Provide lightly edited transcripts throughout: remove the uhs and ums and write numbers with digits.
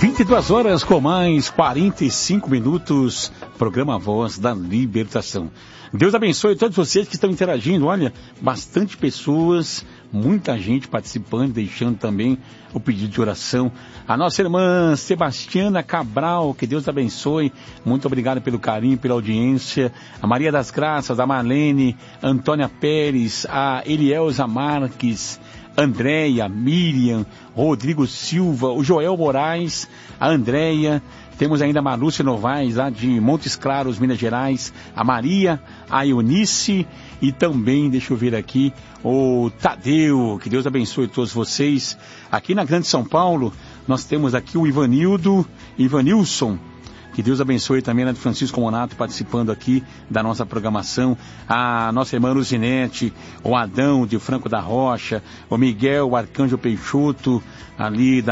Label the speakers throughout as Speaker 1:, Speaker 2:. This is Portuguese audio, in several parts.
Speaker 1: 22 horas com mais 45 minutos, programa Voz da Libertação. Deus abençoe todos vocês que estão interagindo. Olha, bastante pessoas, muita gente participando, deixando também o pedido de oração. A nossa irmã Sebastiana Cabral, que Deus abençoe. Muito obrigado pelo carinho, pela audiência. A Maria das Graças, a Marlene, Antônia Pérez, a Elielza Marques, Andréia, Miriam, Rodrigo Silva, o Joel Moraes, a Andréia, temos ainda a Marlúcia Novaes, lá de Montes Claros, Minas Gerais, a Maria, a Eunice e também, deixa eu ver aqui, o Tadeu, que Deus abençoe todos vocês. Aqui na Grande São Paulo, nós temos aqui o Ivanilson, que Deus abençoe também, né, de Francisco Monato, participando aqui da nossa programação. A nossa irmã Luzinete, o Adão de Franco da Rocha, o Miguel, o Arcanjo Peixoto, ali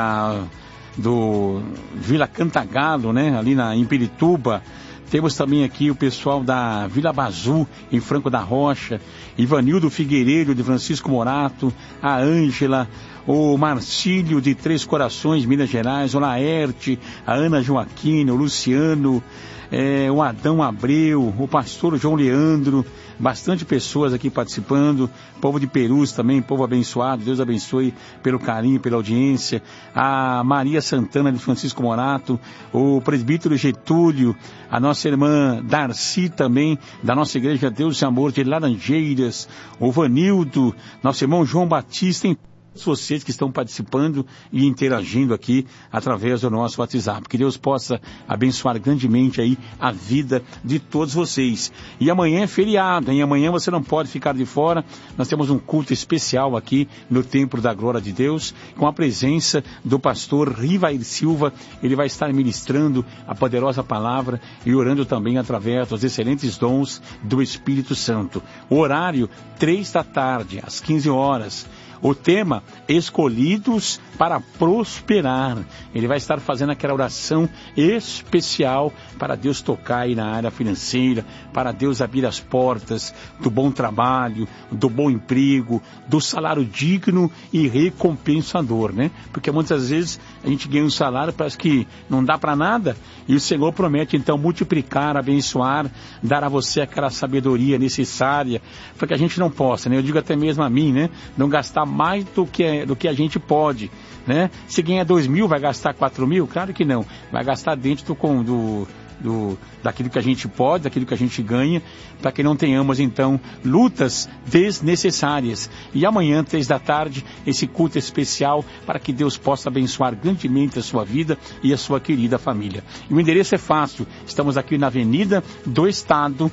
Speaker 1: do Vila Cantagalo, né, ali em Pirituba. Temos também aqui o pessoal da Vila Bazu, em Franco da Rocha, Ivanildo Figueiredo, de Francisco Morato, a Ângela, o Marcílio, de Três Corações, Minas Gerais, o Laerte, a Ana Joaquina, o Luciano, o Adão Abreu, o pastor João Leandro, bastante pessoas aqui participando, povo de Perus também, povo abençoado, Deus abençoe pelo carinho, pela audiência, a Maria Santana de Francisco Morato, o presbítero Getúlio, a nossa irmã Darcy também, da nossa igreja Deus e Amor de Laranjeiras, o Vanildo, nosso irmão João Batista, em vocês que estão participando e interagindo aqui através do nosso WhatsApp. Que Deus possa abençoar grandemente aí a vida de todos vocês. E amanhã é feriado, hein? Amanhã você não pode ficar de fora. Nós temos um culto especial aqui no Templo da Glória de Deus, com a presença do pastor Rivair Silva. Ele vai estar ministrando a poderosa palavra e orando também através dos excelentes dons do Espírito Santo. O horário, 3 da tarde, às 15 horas. O tema, escolhidos para prosperar. Ele vai estar fazendo aquela oração especial para Deus tocar aí na área financeira, para Deus abrir as portas do bom trabalho, do bom emprego, do salário digno e recompensador, né? Porque muitas vezes a gente ganha um salário, parece que não dá para nada, e o Senhor promete então multiplicar, abençoar, dar a você aquela sabedoria necessária, para que a gente não possa, né? Eu digo até mesmo a mim, né? Não gastar mais do que a gente pode, né? Se ganha 2.000, vai gastar 4.000? Claro que não. Vai gastar dentro daquilo que a gente pode, daquilo que a gente ganha, para que não tenhamos, então, lutas desnecessárias. E amanhã, 3 da tarde, esse culto especial para que Deus possa abençoar grandemente a sua vida e a sua querida família. E o endereço é fácil. Estamos aqui na Avenida do Estado,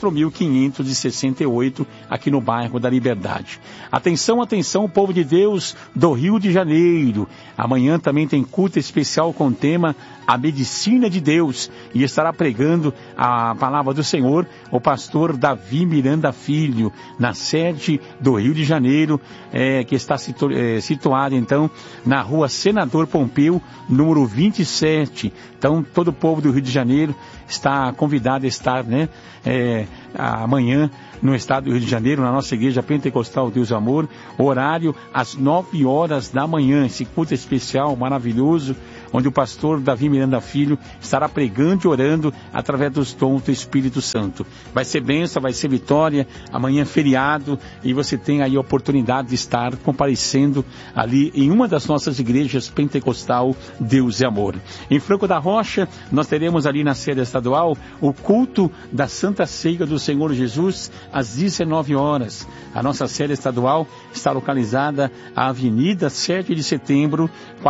Speaker 1: 4.568, aqui no bairro da Liberdade. Atenção, atenção, povo de Deus do Rio de Janeiro. Amanhã também tem culto especial com o tema A Medicina de Deus, e estará pregando a palavra do Senhor o pastor Davi Miranda Filho, na sede do Rio de Janeiro, que está situada então na rua Senador Pompeu, número 27. Então todo o povo do Rio de Janeiro está convidado a estar, né, amanhã no estado do Rio de Janeiro, na nossa igreja Pentecostal Deus e Amor, horário às 9 horas da manhã, esse culto especial maravilhoso, onde o pastor Davi Miranda Filho estará pregando e orando através dos dons do Espírito Santo. Vai ser bênção, vai ser vitória, amanhã é feriado, e você tem aí a oportunidade de estar comparecendo ali em uma das nossas igrejas Pentecostal Deus e Amor. Em Franco da Rocha, nós teremos ali na sede estadual o culto da Santa Ceia do Senhor Jesus, às 19 horas. A nossa sede estadual está localizada na Avenida 7 de Setembro,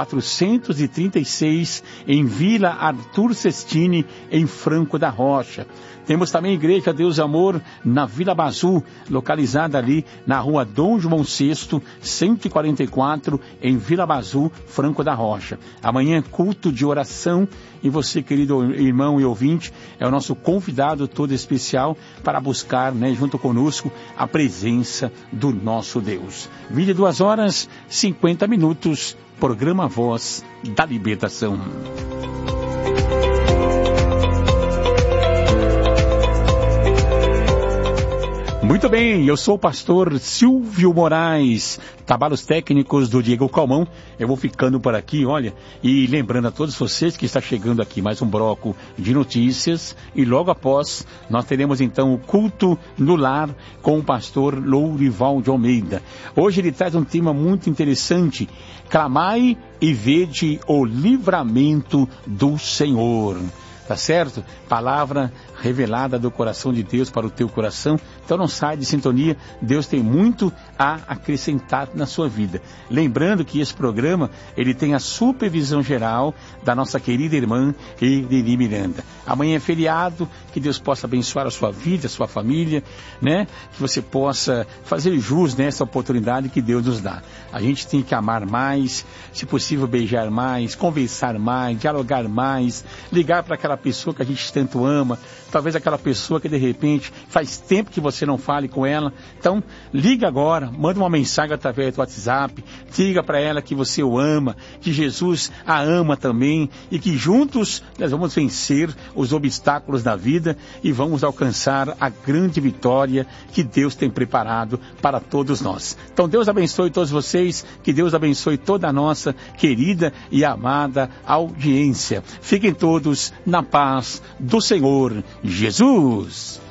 Speaker 1: 436, em Vila Arthur Sestini, em Franco da Rocha. Temos também a Igreja Deus e Amor na Vila Bazu, localizada ali na rua Dom João VI, 144, em Vila Bazu, Franco da Rocha. Amanhã, culto de oração, e você, querido irmão e ouvinte, é o nosso convidado todo especial para buscar, né, junto conosco, a presença do nosso Deus. 22 horas, 50 minutos, programa Voz da Libertação. Muito bem, eu sou o pastor Silvio Moraes, trabalhos técnicos do Diego Calmão. Eu vou ficando por aqui, olha, e lembrando a todos vocês que está chegando aqui mais um bloco de notícias, e logo após nós teremos então o culto no lar com o pastor Lourival de Almeida. Hoje ele traz um tema muito interessante: clamai e vede o livramento do Senhor. Tá certo? Palavra revelada do coração de Deus para o teu coração. Então não sai de sintonia, Deus tem muito a acrescentar na sua vida. Lembrando que esse programa, ele tem a supervisão geral da nossa querida irmã Eleni Miranda. Amanhã é feriado, que Deus possa abençoar a sua vida, a sua família, né? Que você possa fazer jus nessa oportunidade que Deus nos dá. A gente tem que amar mais, se possível beijar mais, conversar mais, dialogar mais, ligar para aquela pessoa que a gente tanto ama, talvez aquela pessoa que de repente faz tempo que você não fale com ela. Então liga agora, manda uma mensagem através do WhatsApp, diga para ela que você o ama, que Jesus a ama também, e que juntos nós vamos vencer os obstáculos da vida e vamos alcançar a grande vitória que Deus tem preparado para todos nós. Então Deus abençoe todos vocês, que Deus abençoe toda a nossa querida e amada audiência. Fiquem todos na paz do Senhor Jesus.